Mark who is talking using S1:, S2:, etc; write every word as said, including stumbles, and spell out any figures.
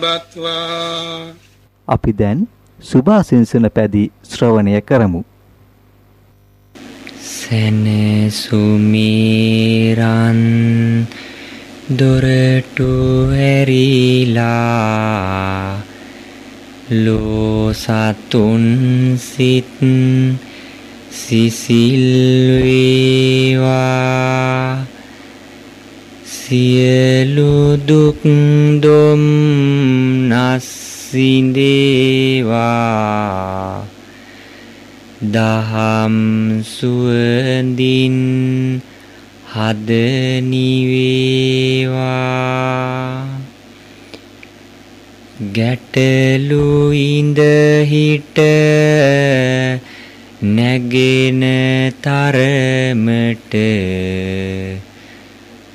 S1: බත්වා.
S2: අපි දැන් සුභාසිංසන පැදි ශ්‍රවණය කරමු.
S3: සෙනසුමිරන් දොරටු ඇරිලා ලෝ සතුන් සිත් සිසිල් වේවා සියලු දුක් දුම් නසින්දේවා දහම් සුවඳින් හද නිවේවා ගැටලු ඉඳ හිට නැගෙන තරමට